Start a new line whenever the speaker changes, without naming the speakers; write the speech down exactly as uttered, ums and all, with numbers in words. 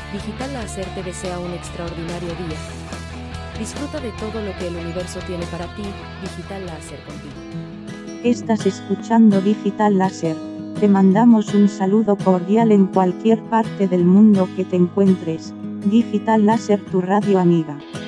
Digital Láser te desea un extraordinario día. Disfruta de todo lo que el universo tiene para ti. Digital Láser contigo.
Estás escuchando Digital Láser. Te mandamos un saludo cordial en cualquier parte del mundo que te encuentres. Digital Láser, tu radio amiga.